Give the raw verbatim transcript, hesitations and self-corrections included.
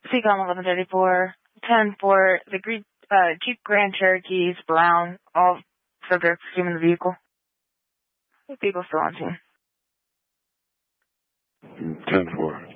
Seacom eleven thirty-four, ten for the Greek, uh, Jeep Grand Cherokees, brown, all subjects in the vehicle. Vehicle still on scene. ten four.